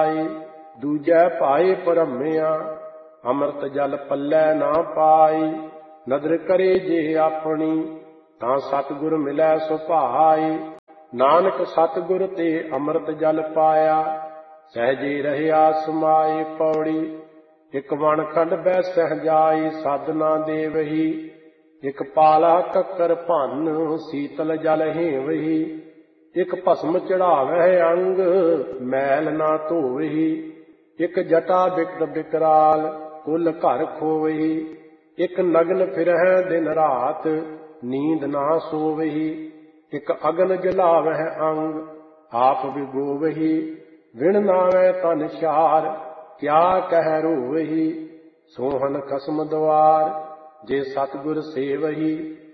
ਜਾਏ। ਦੂਜੈ ਭਾਏ ਭਰਮਿਆ ਅੰਮ੍ਰਿਤ ਜਲ ਪੱਲੇ ਨਾ ਪਾਈ। ਨਦਰ ਕਰੇ ਜੇ ਆਪਣੀ ਤਾਂ ਸਤਿਗੁਰ ਮਿਲੈ ਸੁਭਾਏ। ਨਾਨਕ ਸਤਿਗੁਰ ਤੇ ਅੰਮ੍ਰਿਤ ਜਲ ਪਾਇਆ ਸਹਿਜੇ ਰਹਿਆ ਸਮਾਏ। ਪੌੜੀ ਇਕ ਵਣ ਖੰਡ ਬੈ ਸਹਿਜਾਈ ਸਾਧਨਾ ਦੇਵਹੀ। ਇਕ ਪਾਲਾ ਕੱਕਰ ਭੰਨ ਸੀਤਲ ਜਲ ਹੇਵਹੀ। ਇਕ ਭਸਮ ਚੜਾਵਹਿ ਅੰਗ ਮੈਲ ਨਾ ਧੋਵਹੀ। ਇਕ ਜਟਾ ਬਿਕਟ ਬਿਕਰਾਲ ਕੁਲ ਘਰ ਖੋਵਹੀ। ਇਕ ਨਗਨ ਫਿਰਹਿ ਦਿਨ ਰਾਤ ਨੀਂਦ ਨਾ ਸੋਵਹੀ। ਇਕ ਅਗਨ ਜਲਾਵਹਿ ਅੰਗ ਆਪ ਵਿਗੋਵਹੀ। ਵਿਣ ਨਾਵੈ ਤਨ ਛਾਰ ਕਿਆ ਕਹਿ ਰੋਵਹੀ। ਸੋਹਨ ਖਸਮ ਦੁਆਰ ਜੇ ਸਤਿਗੁਰ ਸੇਵਹੀ।